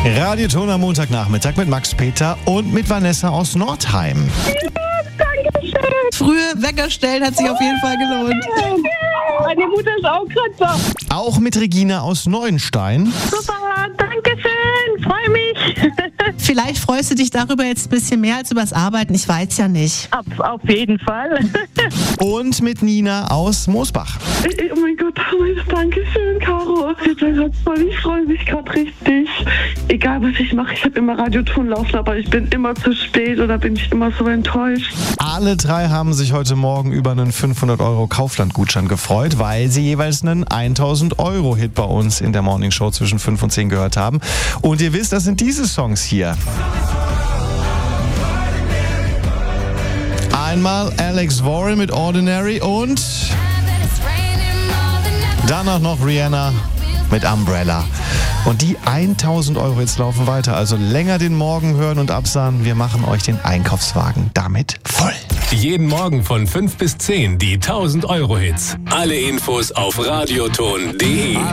Radioton am Montagnachmittag mit Max Peter und mit Vanessa aus Nordheim. Dankeschön. Frühe Wecker stellen hat sich auf jeden Fall gelohnt. Meine Mutter ist auch gerade da. Auch mit Regina aus Neuenstein. Super, Dankeschön, freue mich. Vielleicht freust du dich darüber jetzt ein bisschen mehr als übers Arbeiten, ich weiß ja nicht. Auf jeden Fall. Und mit Nina aus Moosbach. Oh mein Gott, Dankeschön, Caro. Ich freue mich gerade richtig. Egal, was ich mache, ich habe immer Radioton laufen, aber ich bin immer zu spät oder bin ich immer so enttäuscht. Alle drei haben sich heute Morgen über einen 500 € Kaufland-Gutschein gefreut, weil sie jeweils einen 1000 € Hit bei uns in der Morning Show zwischen 5 und 10 gehört haben. Und ihr wisst, das sind diese Songs hier. Einmal Alex Warren mit Ordinary und danach noch Rihanna mit Umbrella. Und die 1000 € jetzt laufen weiter. Also länger den Morgen hören und absahen. Wir machen euch den Einkaufswagen damit voll. Jeden Morgen von 5 bis 10 die 1000 € Hits. Alle Infos auf radioton.de.